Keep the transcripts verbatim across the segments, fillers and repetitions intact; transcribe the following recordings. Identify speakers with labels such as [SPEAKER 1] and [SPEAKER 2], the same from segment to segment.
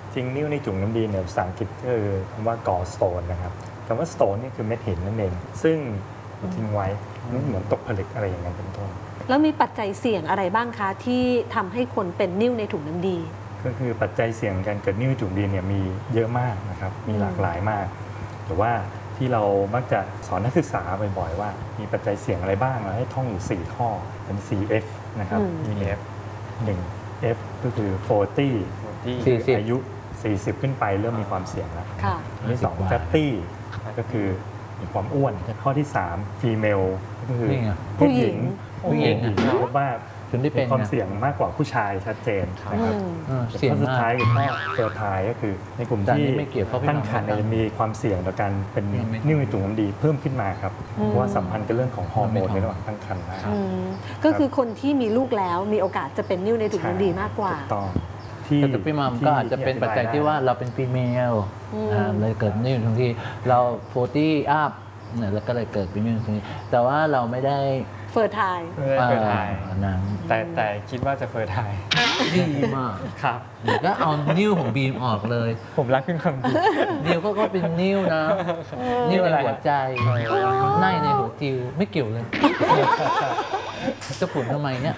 [SPEAKER 1] จริงนิ่วในถุงน้ำดีเนี่ยภาษาอังกฤษก็คือคำว่า gallstone นะครับคำว่า stone นี่คือเม็ดหินนั่นเองซึ่งทิ้งไว้ไม่เหมือนตกผลึกอะไรอย่างนั้นเป็นต้น
[SPEAKER 2] แล้วมีปัจจัยเสี่ยงอะไรบ้างคะที่ทำให้คนเป็นนิ่วในถุงน้ำดี
[SPEAKER 1] ก็คือปัจจัยเสี่ยงการเกิดนิ่วในถุงดีเนี่ยมีเยอะมากนะครับมีหลากหลายมากแต่ว่าที่เรามักจะสอนนักศึกษาบ่อยๆว่ามีปัจจัยเสี่ยงอะไรบ้างเราให้ท่องอยู่สี่ข้อเป็น ซี เอฟ นะครับมี F หนึ่ง F ก็คือ สี่สิบ อายุ สี่สิบ ขึ้นไปเริ่มมีความเสี่ยงแล้วอันที่สอง fatty ก็คือมีความอ้วนข้อที่สาม female ก็คือเพศหญิง
[SPEAKER 2] ผู้หญิง
[SPEAKER 1] พบว่ามีความเสี่ยงมากกว่าผู้ชายชัดเจนนะครับ
[SPEAKER 3] เสี่ยง
[SPEAKER 1] สุดท้ายคือข้อเฟอร์ไทล์ก็คือในกลุ่มที่ตั้งครรภ์จะมีความเสี่ยงต่อการเป็นนิ่วในถุงน้ำดีเพิ่มขึ้นมาครับเพราะว่าสัมพันธ์กับเรื่องของฮอร์โมนในระหว่างตั้งครรภ์นะครับ
[SPEAKER 2] ก็คือคนที่มีลูกแล้วมีโอกาสจะเป็นนิ่วในถุงน้ำดีมากกว่า
[SPEAKER 1] ต้อง
[SPEAKER 3] แต่พี่มัมก็อาจจะเป็นปัจจัยที่ว่าเราเป็นฟีเมลเลยเกิดนิ่วตรงที่เราโฟร์ตี้อัพเนี่ยแล้วก็เลยเกิดเป็นนิ่วตรงนี้แต่ว่าเราไม่ได้
[SPEAKER 2] เฟอร์ไทล์
[SPEAKER 4] เฟอร์ไทล์แต่แต่คิดว่าจะเฟอร์ไทล์
[SPEAKER 3] ดีมาก
[SPEAKER 4] ครับ
[SPEAKER 3] เดี๋ยวก็เอานิ้วของบีมออกเลย
[SPEAKER 4] ผมรักขึ้นคำดี
[SPEAKER 3] นิ้วก็ก็เป็นนิ้วนะนิ้วในหัวใจในในหัวจิวไม่เกี่ยวเลยจะผุนทำไมเนี่ย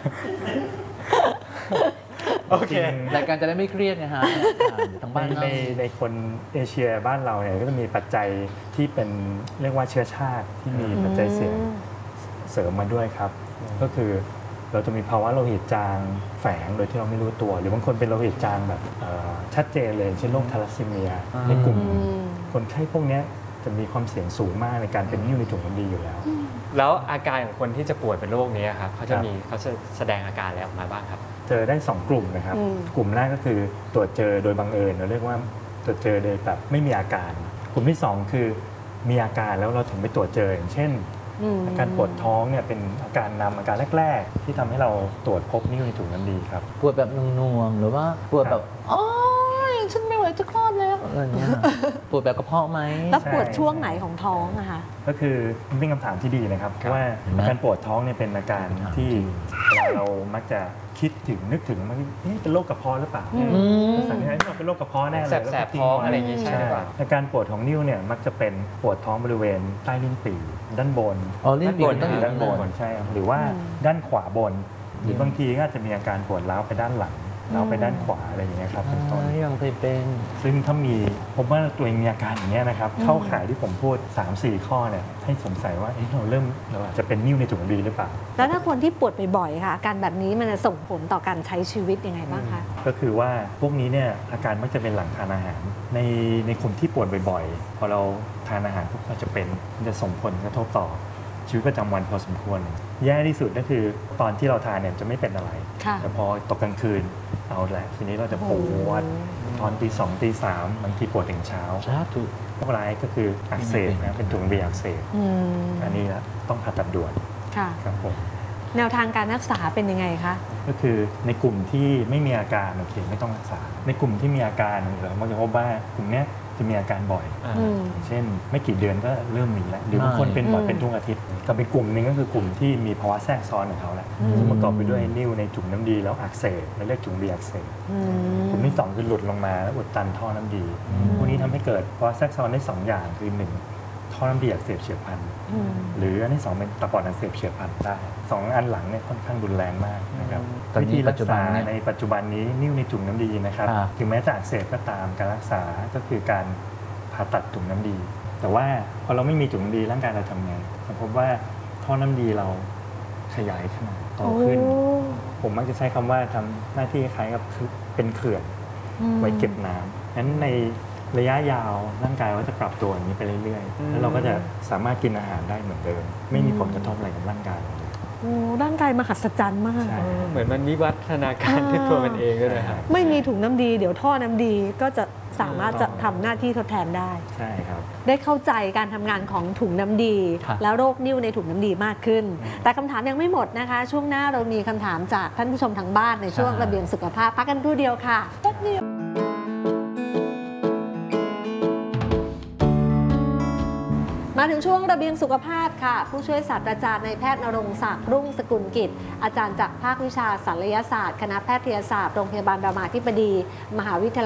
[SPEAKER 4] โอเค
[SPEAKER 3] รายการจะได้ไม่เครียดนะฮะทั้งบ้าน
[SPEAKER 1] ในในคนเอเชียบ้านเราเนี่ยก็จะมีปัจจัยที่เป็นเรียกว่าเชื้อชาติที่มีปัจจัยเสี่ยงเสริมมาด้วยครับก็คือเราจะมีภาวะโลหิตจางแฝงโดยที่เราไม่รู้ตัวหรือบางคนเป็นโลหิตจางแบบชัดเจนเลยเช่นโรคทาลัสซีเมียในกลุ่มคนไข้พวกนี้จะมีความเสี่ยงสูงมากในการเป็นนิ่วในถุงน้ำดีอยู่แล้ว
[SPEAKER 4] แล้วอาการของคนที่จะป่วยเป็นโรคนี้ครับเขาจะมีเขาจะแสดงอาการอะไรออกมาบ้างครับ
[SPEAKER 1] เจอได้สองกลุ่มนะครับกลุ่มแรกก็คือตรวจเจอโดยบังเอิญเราเรียกว่าตรวจเจอโดยแบบไม่มีอาการกลุ่มที่สองคือมีอาการแล้วเราถึงไปตรวจเจออย่างเช่นอาการปวดท้องเนี่ยเป็นอาการนำอาการแรกๆที่ทำให้เราตรวจพบนิ่วในถุงน้ำดีครับ
[SPEAKER 3] ปวดแบบนวงๆหรือว่าปวดแบบอ๋อฉันไม่ไหวจะคลอดแล้วอะไรเงี้ยปวดแบบกระเพาะไหม
[SPEAKER 2] แล้วปวดช่วงไหนของท้องอะคะ
[SPEAKER 1] ก็คือเป็นคำถามที่ดีนะครับเพราะว่าอาการปวดท้องเนี่ยเป็นอาการที่เรามักจะคิดถึงนึกถึงมันเป็นโรคกระเพาะหรือเปล่าสันนิษฐานว่าเป็นโรคกระเพาะแน่เลย
[SPEAKER 4] แสบท้องอะไรอย่างงี้ใช่ไหม
[SPEAKER 1] อาการปวดของนิ่วเนี่ยมักจะเป็นปวดท้องบริเวณใต้ลิ้นปี่ด้านบน
[SPEAKER 3] อ๋อลิ้นปี่
[SPEAKER 1] ต้องอยู่ด้านบนใช่หรือว่าด้านขวาบนหรือบางทีก็จะมีอาการปวดร้าวไปด้านหลังร้าวไปด้านขวาอะไรอย่างเงี้ยครับเป็นต้น
[SPEAKER 3] ยังเคยเป็น
[SPEAKER 1] ซึ่งถ้ามีผมว่าตัวเองมีอาการอย่างเงี้ยนะครับเข้าข่ายที่ผมพูด สามสี่ ข้อเนี่ยให้สงสัยว่าเราเริ่มเราอาจจะเป็นนิ่วในถุงน้ำดีหรือเปล่า
[SPEAKER 2] แล้วถ้าคนที่ปวดบ่อยๆค่ะอาการแบบนี้มันจะส่งผลต่อการใช้ชีวิตยังไงบ้างคะ
[SPEAKER 1] ก็คือว่าพวกนี้เนี่ยอาการมักจะเป็นหลังทานอาหารในในคนที่ปวดบ่อยๆพอเราทานอาหารพวกเราจะเป็นจะส่งผลกระทบต่อชีวิตประจำวันพอสมควรแย่ที่สุดก็คือตอนที่เราทานเนี่ยจะไม่เป็นอะไรแต่พอตกกลางคืนเอาแหละทีนี้เราจะปวดตอนตีสองตีสามบางทีปวดถึงเช้า
[SPEAKER 3] ถูก
[SPEAKER 1] โรคร้ายก็คืออักเสบนะเป็นถุงน้ำดีอักเสบอันนี้นะต้องผ่าตัดด่วนครับผม
[SPEAKER 2] แนวทางการรักษาเป็นยังไงคะ
[SPEAKER 1] ก็คือในกลุ่มที่ไม่มีอาการโอเคไม่ต้องรักษาในกลุ่มที่มีอาการเรามักจะพบว่ากลุ่มนี้จะมีอาการบ่อยเช่นไม่กี่เดือนก็เริ่มมีแล้วหรือบางคนเป็นบ่อยเป็นทุกอาทิตย์กับเป็นกลุ่มนึงก็คือกลุ่มที่มีภาวะแทรกซ้อนของเขาแหละซึ่งประกอบไปด้วยนิ่วในถุงน้ำดีแล้วอักเสบเราเรียกถุงน้ำดีอักเสบกลุ่มที่สองคือหลุดลงมาแล้วอุดตันท่อน้ำดีพวกนี้ทำให้เกิดภาวะแทรกซ้อนได้สองอย่างคือหนึ่งท่อน้ำดีอักเสบเฉียบพลันหรืออันที่สองเป็นตะปอดอักเสบเฉียบพลันได้สองอันหลังเนี่ยค่อนข้างรุนแรงมากนะครับวิธีรักษาในปัจจุบันนี้นิ่วในถุงน้ำดีนะครับถึงแม้จะอักเสบก็ตามการรักษาก็คือการผ่าตัดถุงน้ำดีแต่ว่าพอเราไม่มีถุงน้ำดีร่างกายเราทำไงผมพบว่าท่อน้ำดีเราขยายขนาดโตขึ้นผมมักจะใช้คำว่าทำหน้าที่คล้ายกับเป็นเขื่อนไว้เก็บน้ำนั้นในระยะยาวร่างกายก็จะปรับตัวอย่างนี้ไปเรื่อยๆแล้วเราก็จะสามารถกินอาหารได้เหมือนเดิมไม่มีผลกระทบอะไรกับร่างกาย
[SPEAKER 2] โอ้ร่างกายมหัศจรรย์มาก
[SPEAKER 4] เหมือนมันวิวัฒนาการที่ตัวมันเองด้วยนะครับ
[SPEAKER 2] ไม่มีถุงน้ำดีเดี๋ยวท่อน้ำดีก็จะสามารถจะทำหน้าที่ทดแทนได้
[SPEAKER 1] ใช่ครับ
[SPEAKER 2] ได้เข้าใจการทำงานของถุงน้ำดีแล้วโรคนิ่วในถุงน้ำดีมากขึ้นแต่คำถามยังไม่หมดนะคะช่วงหน้าเรามีคำถามจากท่านผู้ชมทางบ้านในช่วงระเบียงสุขภาพพักกันครู่เดียวค่ะแป๊บเดียวมาถึงช่วงระเบียงสุขภาพค่ะผู้ช่วยศาสตราจารย์นายแพทย์ณรงค์ศักดิ์รุ่งสกุลกิจอาจารย์จากภาควิชาศัลยศาสตร์คณะแพทยศาสตร์โรงพยาบาลรามาธิบดีมหาวิทยาลัย